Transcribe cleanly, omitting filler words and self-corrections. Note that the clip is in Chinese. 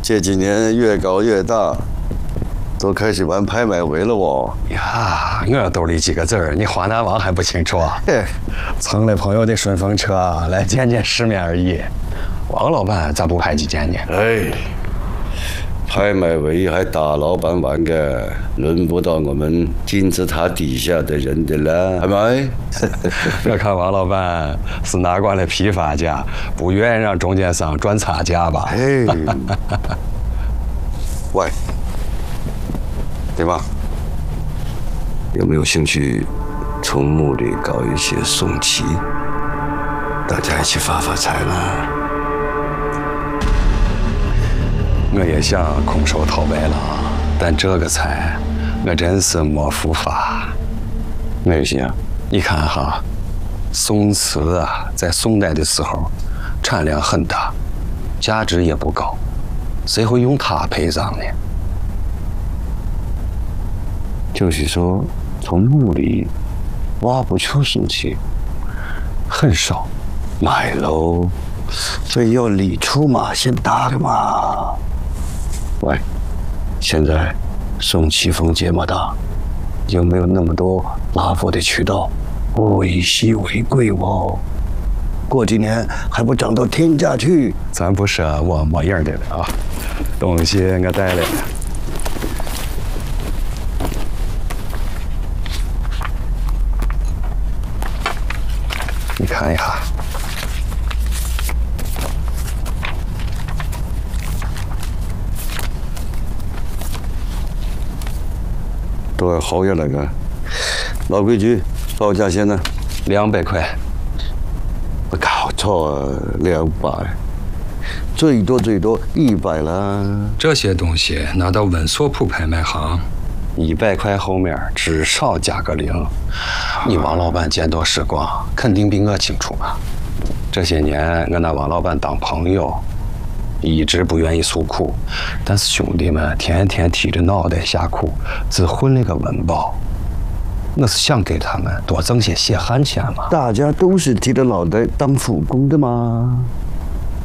这几年越搞越大，都开始玩拍卖围了哦。 呀，我兜里几个字儿，你华南王还不清楚啊？蹭了朋友的顺风车来见见世面而已。王老板咋不拍几件呢？ 哎，拍卖围还大老板玩个，轮不到我们金字塔底下的人的了，係咪？ 我看王老板是拿惯了批发价，不愿意让中间商赚差价吧？ 哎，喂，对吧？有没有兴趣从墓里搞一些送旗？大家一起发发财呢？ 我也想空手套白狼，但这个财我真是没福发。 没有心啊？ 你看哈，宋瓷啊，在宋代的时候产量很大，价值也不高，谁会用它陪葬呢？ 就是说，从墓里挖不出宋旗， 很少。 买喽，所以要礼出马先打的嘛。喂，现在宋旗封这么大，有没有那么多拉货的渠道？物以稀为贵哦，过几年还不涨到天价去？ 咱不说我没影的了啊，东西我带来了。你看一下。 都要好些那个，老规矩，报价先呢 200块。 我搞错，200，最多100了。 这些东西拿到温索普拍卖行，100块后面至少加个0。你王老板见多识广，肯定比我清楚嘛。这些年我拿王老板当朋友，一直不愿意诉苦，但是兄弟们天天提着脑袋下苦，只混了个温饱。我是想给他们多挣些血汗钱嘛。 大家都是提着脑袋当苦工的嘛。